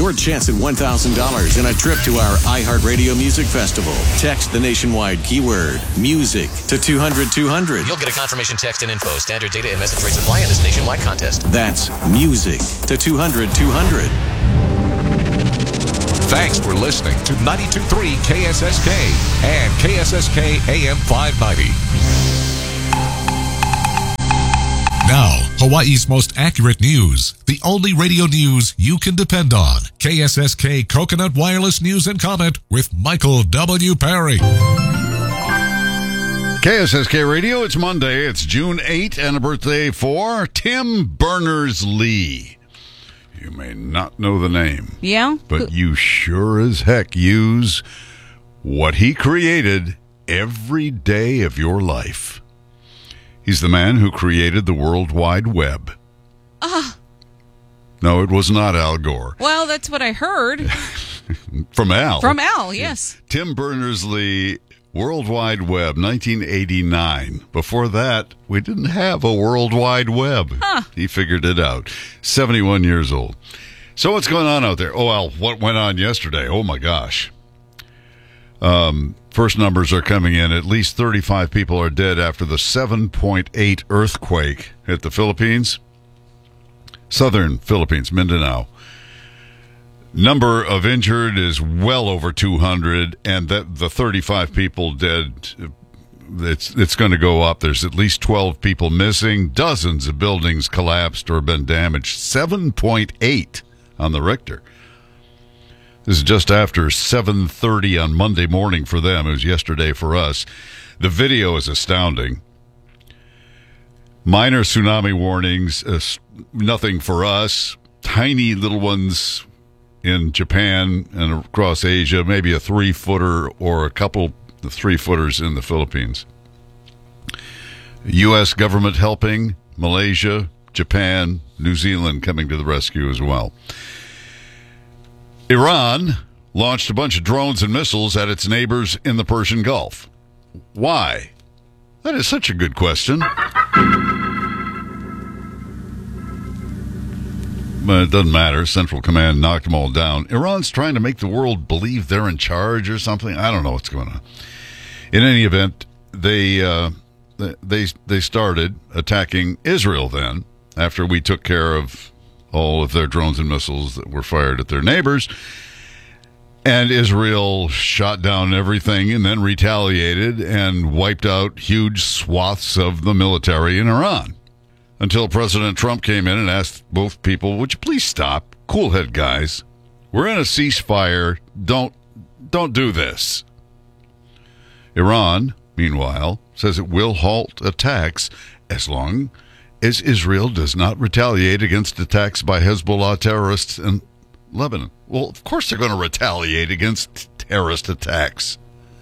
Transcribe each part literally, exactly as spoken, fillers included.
your chance at one thousand dollars and a trip to our iHeartRadio Music Festival. Text the nationwide keyword music to two hundred two hundred. You'll get a confirmation text and info. Standard data and message rates apply in this nationwide contest. That's music to two hundred two hundred. Thanks for listening to ninety-two point three K S S K and K S S K A M five ninety. Now, Hawaii's most accurate news. The only radio news you can depend on. K S S K Coconut Wireless News and Comment with Michael W. Perry. K S S K Radio, it's Monday. It's June eighth and a birthday for Tim Berners-Lee. You may not know the name. Yeah? But you sure as heck use what he created every day of your life. He's the man who created the World Wide Web. Ah. Uh, no, it was not Al Gore. Well, that's what I heard. From Al. From Al, yes. Tim Berners-Lee, World Wide Web, nineteen eighty-nine. Before that, we didn't have a World Wide Web. Huh. He figured it out. seventy-one years old. So what's going on out there? Oh, well, what went on yesterday? Oh, my gosh. Um, first numbers are coming in. At least thirty-five people are dead after the seven point eight earthquake hit the Philippines. Southern Philippines, Mindanao. Number of injured is well over two hundred, and that the thirty-five people dead, it's it's going to go up. There's at least twelve people missing. Dozens of buildings collapsed or been damaged. seven point eight on the Richter. This is just after seven thirty on Monday morning for them. It was yesterday for us. The video is astounding. Minor tsunami warnings, uh, nothing for us. Tiny little ones in Japan and across Asia, maybe a three-footer or a couple of three-footers in the Philippines. U S government helping, Malaysia, Japan, New Zealand coming to the rescue as well. Iran launched a bunch of drones and missiles at its neighbors in the Persian Gulf. Why? That is such a good question. But it doesn't matter. Central Command knocked them all down. Iran's trying to make the world believe they're in charge or something. I don't know what's going on. In any event, they uh, they they started attacking Israel then, after we took care of all of their drones and missiles that were fired at their neighbors. And Israel shot down everything and then retaliated and wiped out huge swaths of the military in Iran. Until President Trump came in and asked both people, would you please stop? Cool head, guys. We're in a ceasefire. Don't, don't do this. Iran, meanwhile, says it will halt attacks as long as Israel does not retaliate against attacks by Hezbollah terrorists in Lebanon. Well, of course they're going to retaliate against terrorist attacks.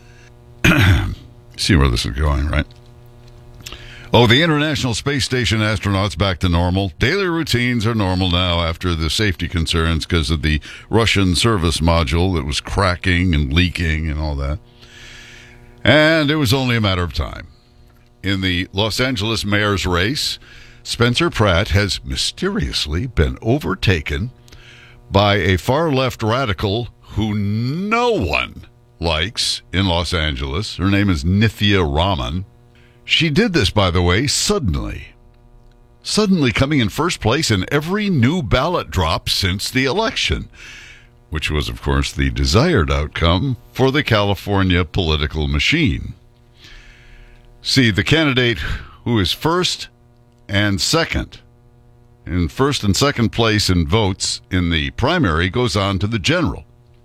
See where this is going, right? Oh, the International Space Station astronauts back to normal. Daily routines are normal now after the safety concerns because of the Russian service module that was cracking and leaking and all that. And it was only a matter of time. In the Los Angeles mayor's race, Spencer Pratt has mysteriously been overtaken by a far-left radical who no one likes in Los Angeles. Her name is Nithya Raman. She did this, by the way, suddenly. Suddenly coming in first place in every new ballot drop since the election, which was, of course, the desired outcome for the California political machine. See, the candidate who is first and second, in first and second place in votes in the primary, goes on to the general.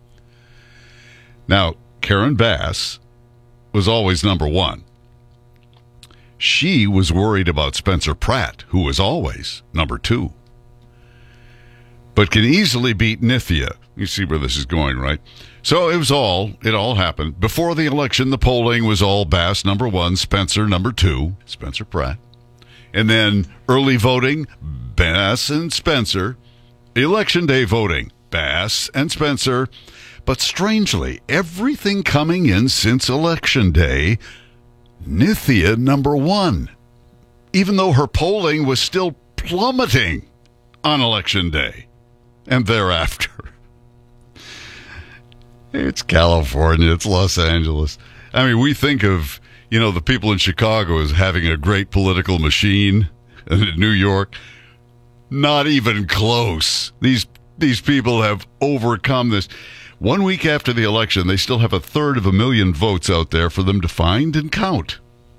Now, Karen Bass was always number one. She was worried about Spencer Pratt, who was always number two, but can easily beat Nithya. You see where this is going, right? So it was all, it all happened. Before the election, the polling was all Bass number one, Spencer number two, Spencer Pratt. And then early voting, Bass and Spencer. Election day voting, Bass and Spencer. But strangely, everything coming in since election day, Nithya number one, even though her polling was still plummeting on election day and thereafter. It's California. It's Los Angeles. I mean, we think of, you know, the people in Chicago as having a great political machine, and in New York, not even close. These these people have overcome this. One week after the election, they still have a third of a million votes out there for them to find and count.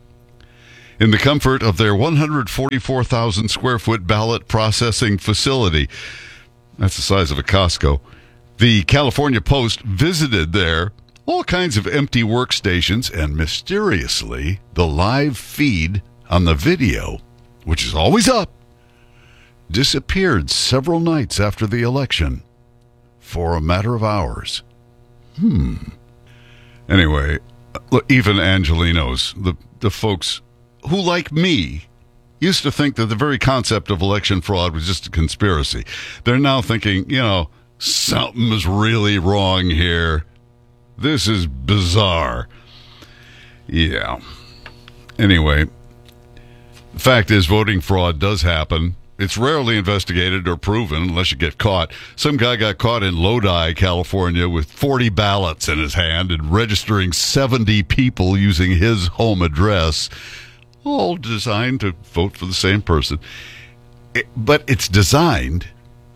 In the comfort of their one hundred forty-four thousand square foot ballot processing facility, that's the size of a Costco, the California Post visited there all kinds of empty workstations, and mysteriously, the live feed on the video, which is always up, disappeared several nights after the election for a matter of hours. Hmm. Anyway, look, even Angelenos, the, the folks who, like me, used to think that the very concept of election fraud was just a conspiracy. They're now thinking, you know, something is really wrong here. This is bizarre. Yeah. Anyway, the fact is voting fraud does happen. It's rarely investigated or proven unless you get caught. Some guy got caught in Lodi, California with forty ballots in his hand and registering seventy people using his home address, all designed to vote for the same person. It, but it's designed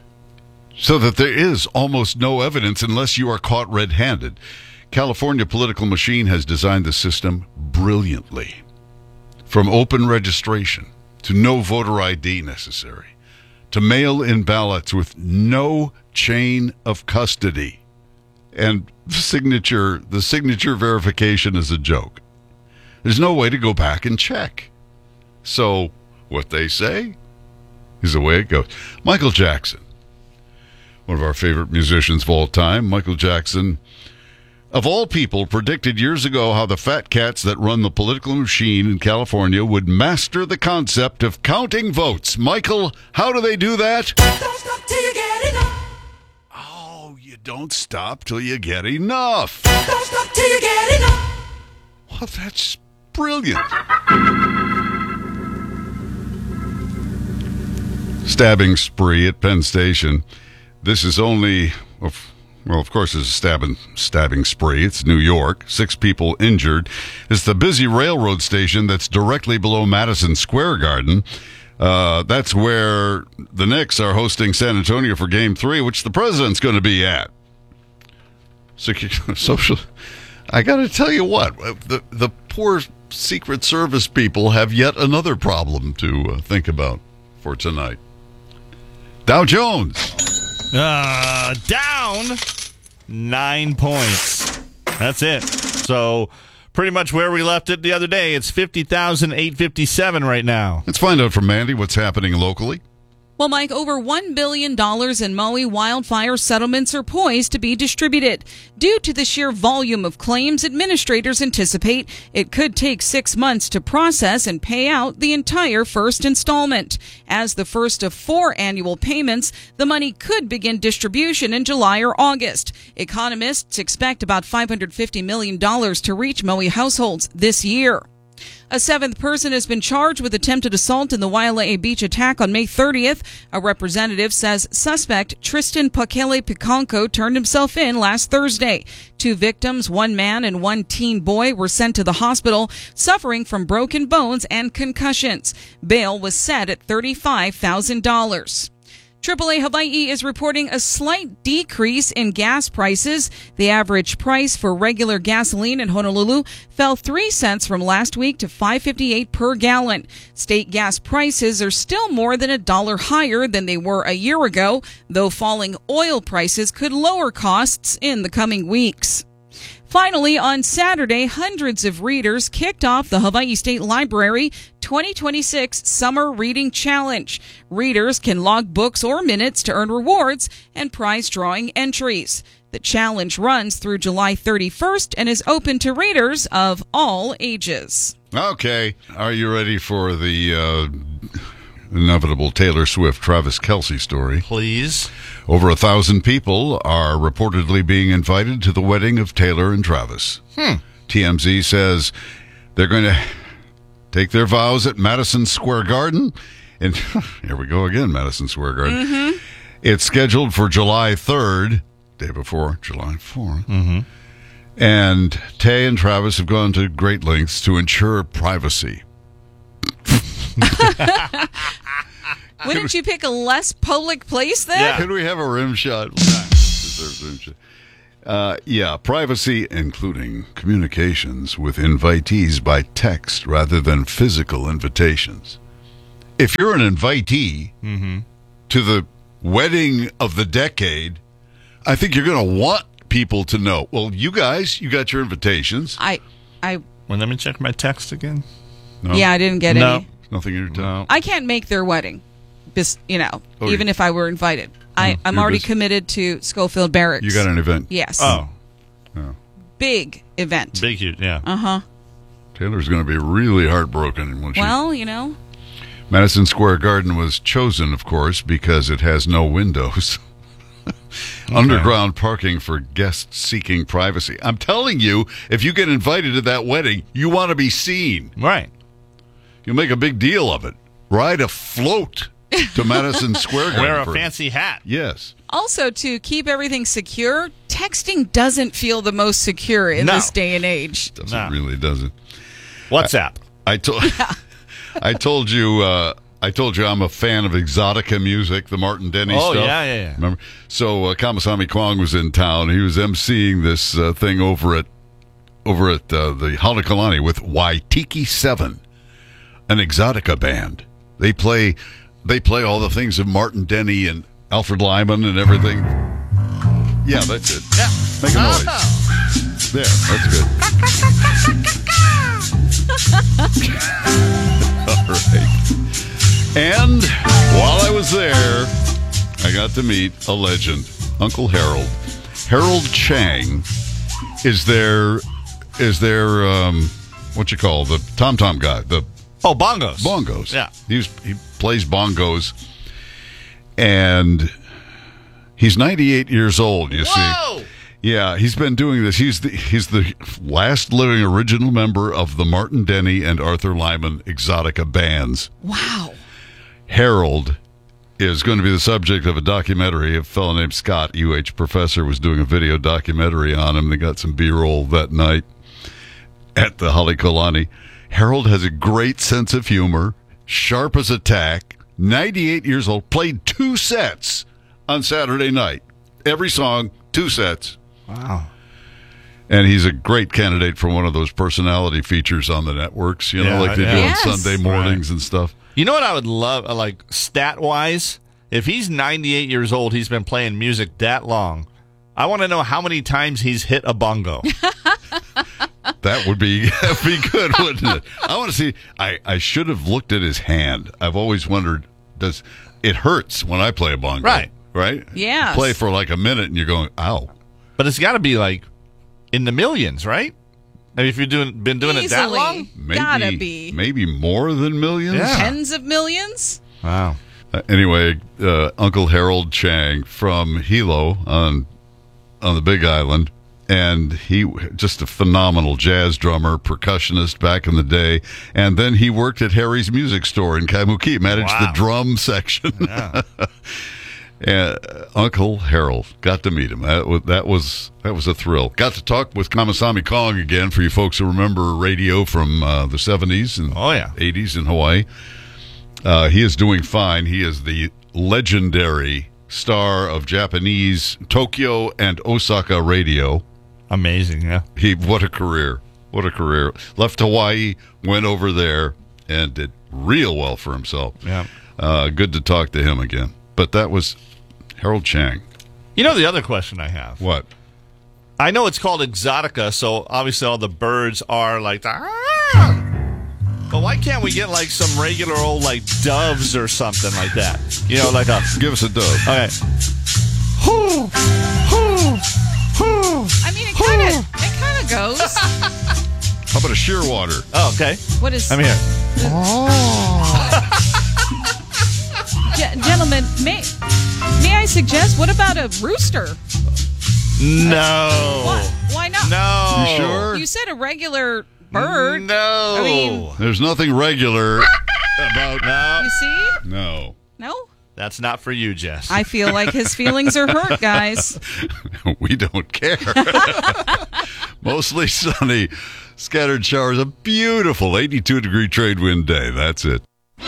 so that there is almost no evidence unless you are caught red-handed. California political machine has designed the system brilliantly. From open registration to no voter I D necessary, to mail-in ballots with no chain of custody. And the signature, the signature verification is a joke. There's no way to go back and check. So what they say is the way it goes. Michael Jackson, one of our favorite musicians of all time, Michael Jackson, of all people, predicted years ago how the fat cats that run the political machine in California would master the concept of counting votes. Michael, how do they do that? Don't stop till you get enough. Oh, you don't stop till you get enough. Don't stop till you get enough. Well, that's brilliant. Stabbing spree at Penn Station. This is only... Well, of course, it's a stabbing, stabbing spree. It's New York. Six people injured. It's the busy railroad station that's directly below Madison Square Garden. Uh, that's where the Knicks are hosting San Antonio for Game Three, which the president's going to be at. Social. I got to tell you what, the the poor Secret Service people have yet another problem to uh, think about for tonight. Dow Jones. Uh, down nine points. That's it. So pretty much where we left it the other day. It's fifty thousand eight hundred fifty-seven right now. Let's find out from Mandy what's happening locally. Well, Mike, over one billion dollars in Maui wildfire settlements are poised to be distributed. Due to the sheer volume of claims, administrators anticipate it could take six months to process and pay out the entire first installment. As the first of four annual payments, the money could begin distribution in July or August. Economists expect about five hundred fifty million dollars to reach Maui households this year. A seventh person has been charged with attempted assault in the Waialae Beach attack on May thirtieth. A representative says suspect Tristan Pakele Picanco turned himself in last Thursday. Two victims, one man and one teen boy, were sent to the hospital suffering from broken bones and concussions. Bail was set at thirty-five thousand dollars. triple A Hawaii is reporting a slight decrease in gas prices. The average price for regular gasoline in Honolulu fell three cents from last week to five fifty-eight per gallon. State gas prices are still more than a dollar higher than they were a year ago, though falling oil prices could lower costs in the coming weeks. Finally, on Saturday, hundreds of readers kicked off the Hawaii State Library twenty twenty-six Summer Reading Challenge. Readers can log books or minutes to earn rewards and prize drawing entries. The challenge runs through July thirty-first and is open to readers of all ages. Okay. Are you ready for the uh, inevitable Taylor Swift, Travis Kelce story? Please. Over a thousand people are reportedly being invited to the wedding of Taylor and Travis. Hmm. T M Z says they're going to take their vows at Madison Square Garden. And here we go again, Madison Square Garden. Mm-hmm. It's scheduled for July third. day before July fourth. Mm-hmm. And Tay and Travis have gone to great lengths to ensure privacy. Wouldn't you pick a less public place then? Yeah. Could we have a rim shot? Deserves rim shot. Uh, yeah, privacy, including communications with invitees by text rather than physical invitations. If you're an invitee Mm-hmm. to the wedding of the decade, I think you're going to want people to know. Well, you guys, you got your invitations. I, I, Well, let me check my text again. No? yeah, I didn't get No. any. Nothing in your time. No. I can't make their wedding, bis- you know, Oh, even you- if I were invited. I, I'm you're already busy. committed to Schofield Barracks. You got an event. Yes. Oh, Big event. big, huge, yeah. Uh-huh. Taylor's going to be really heartbroken when she... Well, you know, Madison Square Garden was chosen, of course, because it has no windows. Underground parking for guests seeking privacy. I'm telling you, if you get invited to that wedding, you want to be seen. Right. You make a big deal of it. Ride a float to Madison Square Garden. Wear a for- fancy hat. Yes. also to keep everything secure, texting doesn't feel the most secure in No. this day and age. Doesn't No. really, does it? WhatsApp. I told I told you uh, I told you I'm a fan of Exotica music, the Martin Denny Oh, stuff. yeah, yeah, yeah. Remember? So uh, Kamasami Kwong was in town. He was emceeing this uh, thing over at over at uh, the Halekulani with Waitiki Seven, an Exotica band. They play they play all the things of Martin Denny and Alfred Lyman and everything. Yeah, that's it. Yeah. Make a noise. There, that's good. All right. And while I was there, I got to meet a legend, Uncle Harold. Harold Chang is their is their um, what you call the tom tom guy, the Oh, bongos. bongos. Yeah. He was, he plays bongos, and he's ninety-eight years old. You Whoa! see. Yeah, he's been doing this. He's the he's the last living original member of the Martin Denny and Arthur Lyman Exotica bands. Wow. Harold is going to be the subject of a documentary. A fellow named Scott, U H professor, was doing a video documentary on him. They got some B-roll that night at the Halekulani. Harold has a great sense of humor, sharp as a tack, ninety-eight years old, played two sets on Saturday night. Every song, two sets. Wow. And he's a great candidate for one of those personality features on the networks, you know, Yeah, like they yeah. do Yes. on Sunday mornings and stuff. You know what I would love, uh, like, stat-wise? If he's ninety-eight years old, he's been playing music that long. I want to know how many times he's hit a bongo. That would be that'd be good, wouldn't it? I want to see. I, I should have looked at his hand. I've always wondered, does it hurts when I play a bongo? Right. Right? Yes. Play for like a minute and you're going, ow. But it's got to be, like, in the millions, right? I mean, if you've doing, been doing it that Easily. long? Maybe, Gotta be. Maybe more than millions? Yeah. Tens of millions? Wow. Uh, anyway, uh, Uncle Harold Chang from Hilo on on the Big Island, and he just a phenomenal jazz drummer, percussionist back in the day, and then he worked at Harry's Music Store in Kaimuki, managed Wow. the drum section. Yeah. And uh, Uncle Harold, got to meet him. That was, that was that was a thrill. Got to talk with Kamasami Kong again. For you folks who remember radio from uh, the seventies and Oh, yeah. eighties in Hawaii. Uh, he is doing fine. He is the legendary star of Japanese Tokyo and Osaka radio. Amazing, yeah. He what a career. What a career. Left Hawaii, went over there, and did real well for himself. Yeah. Uh, good to talk to him again. But that was Harold Chang. You know the other question I have? What? I know it's called Exotica, so obviously all the birds are like the, "Ah!" But why can't we get like some regular old like doves or something like that? You know, like a Give us a dove. okay. Hoo, hoo, hoo. I mean, it kind of it kind of goes. How about a shearwater? Oh, okay. What is? I'm here. Ge- gentlemen, may may I suggest? What about a rooster? No. What? Why not? No. You sure? You said a regular bird. No. I mean- There's nothing regular about no. You see? No. No. That's not for you, Jess. I feel like his feelings are hurt, guys. We don't care. Mostly sunny, scattered showers, a beautiful eighty-two degree trade wind day. That's it.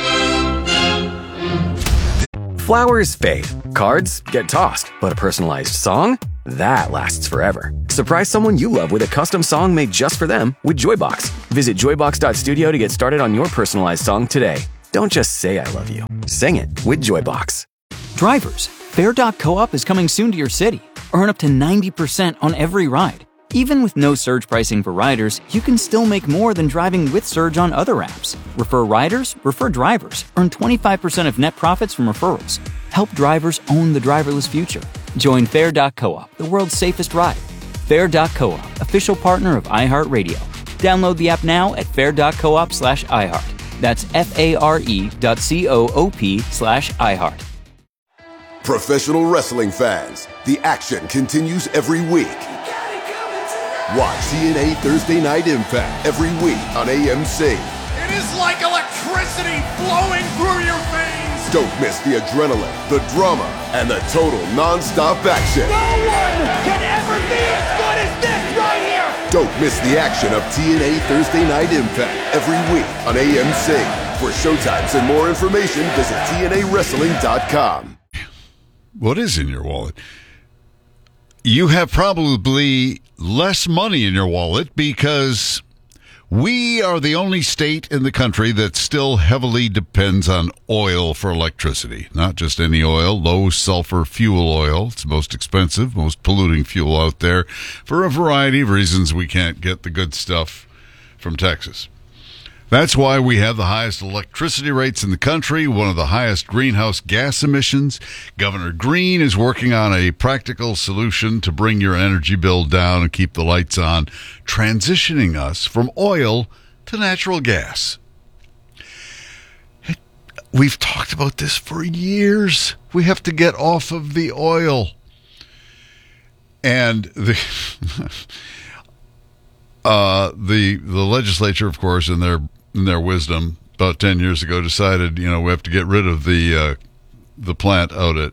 Flowers fade, cards get tossed, but a personalized song? That lasts forever. Surprise someone you love with a custom song made just for them with Joybox. Visit joybox dot studio to get started on your personalized song today. Don't just say I love you. Sing it with Joybox. Drivers, Fare dot co-op is coming soon to your city. Earn up to ninety percent on every ride. Even with no surge pricing for riders, you can still make more than driving with Surge on other apps. Refer riders, refer drivers. Earn twenty-five percent of net profits from referrals. Help drivers own the driverless future. Join Fare dot co-op, the world's safest ride. Fare dot co-op, official partner of iHeartRadio. Download the app now at fare dot coop slash iHeart. That's F-A-R-E dot C-O-O-P slash iHeart. Professional wrestling fans, the action continues every week. Watch T N A Thursday Night Impact every week on A M C. It is like electricity flowing through your veins. Don't miss the adrenaline, the drama, and the total non-stop action. No one can ever be as good as this right here. Don't miss the action of T N A Thursday Night Impact every week on A M C. For showtimes and more information, visit T N A wrestling dot com. What is in your wallet? You have probably less money in your wallet because we are the only state in the country that still heavily depends on oil for electricity. Not just any oil, low sulfur fuel oil. It's the most expensive, most polluting fuel out there. For a variety of reasons, we can't get the good stuff from Texas. That's why we have the highest electricity rates in the country, one of the highest greenhouse gas emissions. Governor Green is working on a practical solution to bring your energy bill down and keep the lights on, transitioning us from oil to natural gas. We've talked about this for years. We have to get off of the oil. And the uh, the the legislature, of course, in their in their wisdom, about ten years ago, decided, you know, we have to get rid of the uh, the plant out at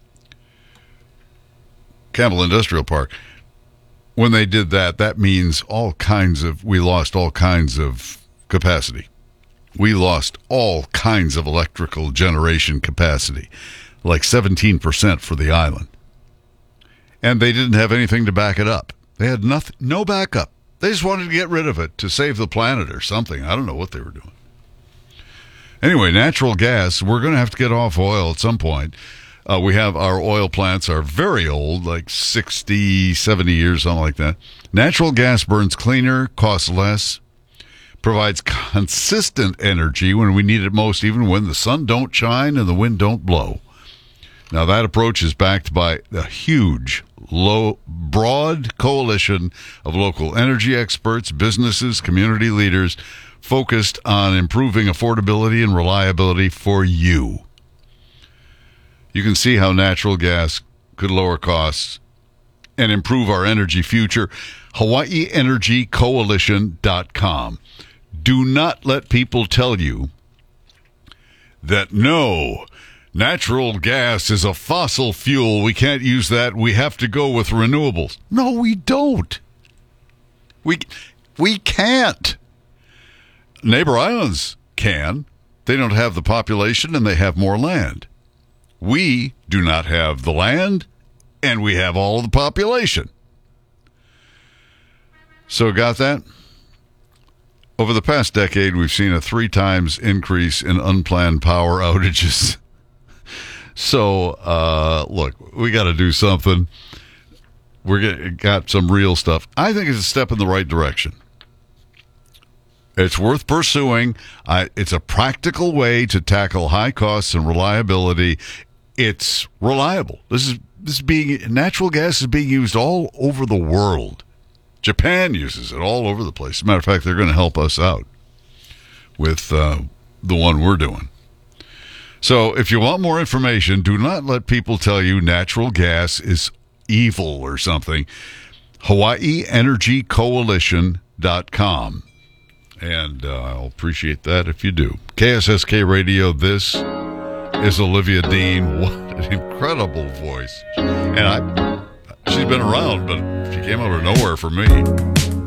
Campbell Industrial Park. When they did that, that means all kinds of, we lost all kinds of capacity. We lost all kinds of electrical generation capacity, like seventeen percent for the island. And they didn't have anything to back it up. They had nothing, no backup. They just wanted to get rid of it to save the planet or something. I don't know what they were doing. Anyway, natural gas, we're going to have to get off oil at some point. Uh, we have our oil plants are very old, like sixty, seventy years, something like that. Natural gas burns cleaner, costs less, provides consistent energy when we need it most, even when the sun don't shine and the wind don't blow. Now, that approach is backed by a huge, low, broad coalition of local energy experts, businesses, community leaders focused on improving affordability and reliability for you. You can see how natural gas could lower costs and improve our energy future. Hawaii Energy Coalition dot com. Do not let people tell you that no, natural gas is a fossil fuel. We can't use that. We have to go with renewables. No, we don't. We we can't. Neighbor islands can. They don't have the population and they have more land. We do not have the land and we have all of the population. So got that? Over the past decade, we've seen a three times increase in unplanned power outages. So, uh, look, we got to do something. We're got some real stuff. I think it's a step in the right direction. It's worth pursuing. I, it's a practical way to tackle high costs and reliability. It's reliable. This is this is being natural gas is being used all over the world. Japan uses it all over the place. As a matter of fact, they're going to help us out with uh, the one we're doing. So if you want more information, do not let people tell you natural gas is evil or something. Hawaii Energy Coalition dot com. And uh, I'll appreciate that if you do. K S S K Radio, this is Olivia Dean. What an incredible voice. And I, she's been around, but she came out of nowhere for me.